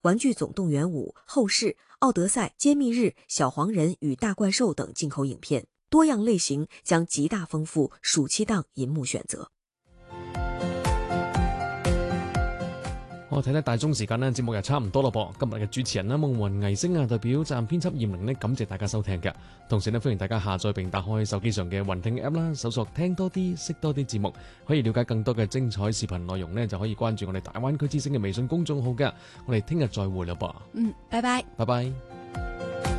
玩具总动员5、后世、奥德赛、揭秘日、小黄人与大怪兽等进口影片，多样类型将极大丰富暑期檔銀幕選擇。 我睇睇大鐘時間呢，節目又差唔多咯噃。今日嘅主持人呢，夢雲藝星代表站編輯葉玲呢，感謝大家收聽嘅。同時呢，歡迎大家下載並打開手機上嘅雲聽 App 啦，搜索聽多啲、識多啲節目，可以了解更多嘅精彩視頻內容呢，就可以關注我哋大灣區之聲嘅微信公眾號嘅。我哋聽日再會啦噃。 拜拜。 拜拜。